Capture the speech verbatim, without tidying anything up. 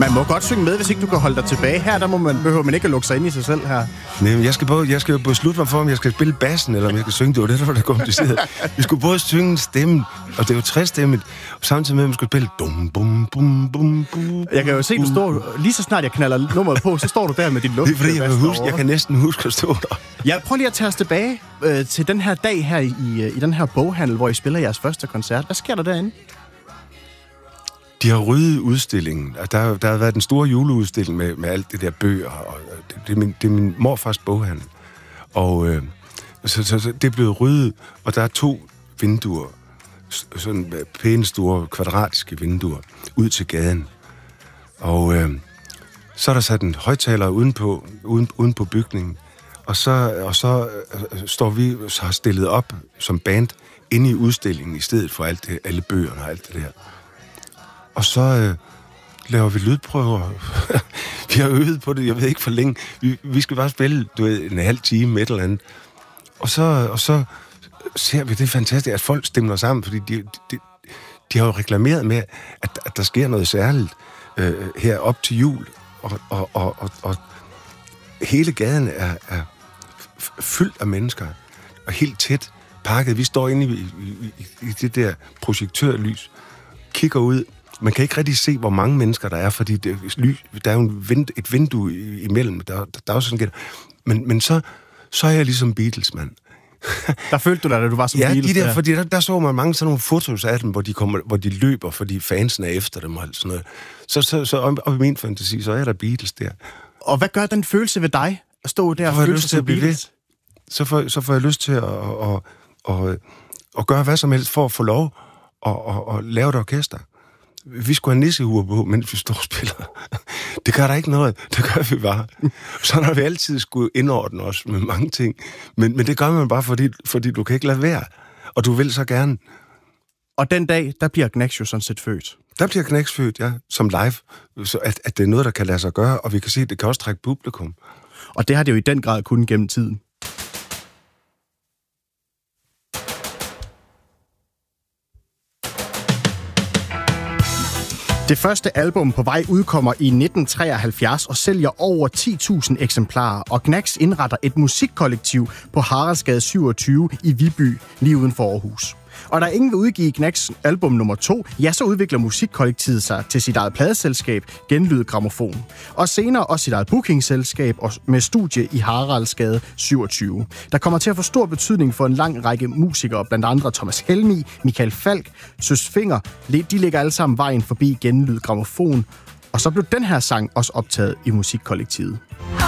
Man må godt synge med, hvis ikke du kan holde dig tilbage. Her der må man, behøver man ikke at lukke sig ind i sig selv her. Nej, men jeg skal både, jeg skal beslutte mig for, om jeg skal spille bassen, eller om jeg skal synge. Det var det, der var det kompliceret. Vi skulle både synge en stemme, og det var trestemmet, og samtidig med, at vi skulle spille dum, bum, bum, bum, bum. Jeg kan jo se, du står, lige så snart jeg knaller nummeret på, så står du der med din luft. Det er fordi, jeg, huske, jeg kan næsten huske at stå der. Jeg prøver lige at tage os tilbage øh, til den her dag her i, i den her boghandel, hvor I spiller jeres første koncert. Hvad sker der derinde? De har ryddet udstillingen. Der, der har været en stor juleudstilling med, med alt det der bøger. Og det, det, er min, det er min morfars boghandel. Og øh, så, så, så det er blevet ryddet, og der er to vinduer. Sådan pæne store, kvadratiske vinduer ud til gaden. Og øh, så er der sat en højttaler udenpå, uden, uden på bygningen. Og så, og så øh, står vi så har stillet op som band inde i udstillingen, i stedet for alt det, alle bøgerne og alt det der. Og så øh, laver vi lydprøver. Vi har øvet på det, jeg ved ikke for længe. Vi, vi skal bare spille, du ved, en halv time, et eller andet. Og så, og så ser vi, det er fantastisk, at folk stemmer sammen, fordi de, de, de har jo reklameret med, at, at der sker noget særligt øh, her op til jul. Og, og, og, og, og hele gaden er, er fyldt af mennesker, og helt tæt pakket. Vi står inde i, i, i, i det der projektørlys, kigger ud. Man kan ikke rigtig se, hvor mange mennesker der er, fordi det, der er jo en vind, et vindue imellem. Der, der, der er også sådan, men, men så, så er jeg ligesom Beatles, mand. Der følte du dig, da du var som ja, Beatles? Ja, de der, der. fordi der, der så man mange sådan nogle fotos af dem, hvor de, kommer, hvor de løber, fordi fansen er efter dem og sådan noget. Så, så, så op i min fantasi, så er der Beatles der. Og hvad gør den følelse ved dig, at stå der og føle sig som Beatles? Så får, så får jeg lyst til at, at, at, at, at gøre hvad som helst for at få lov at, at, at lave et orkester. Vi skulle have nissehuer på, mens vi står og spiller. Det gør der ikke noget. Det gør vi bare. Så har vi altid skulle indordne os med mange ting. Men, men det gør man bare, fordi, fordi du kan ikke lade være. Og du vil så gerne. Og den dag, der bliver Gnags jo sådan set født. Der bliver Gnags født, ja, som live. Så at, at det er noget, der kan lade sig gøre. Og vi kan se, at det kan også trække publikum. Og det har det jo i den grad kun gennem tiden. Det første album På vej udkommer i nitten treoghalvfjerds og sælger over ti tusind eksemplarer, og Gnags indretter et musikkollektiv på Haraldsgade syvogtyve i Viby, lige uden for Aarhus. Og da ingen vil udgive Gnags album nummer to, ja, så udvikler musikkollektivet sig til sit eget pladeselskab, Genlyd Grammofon. Og senere også sit eget bookingselskab med studie i Haraldsgade syvogtyve. Der kommer til at få stor betydning for en lang række musikere, blandt andre Thomas Helmig, Michael Falk, Søs Finger. De ligger alle sammen vejen forbi Genlyd Grammofon. Og så blev den her sang også optaget i musikkollektivet.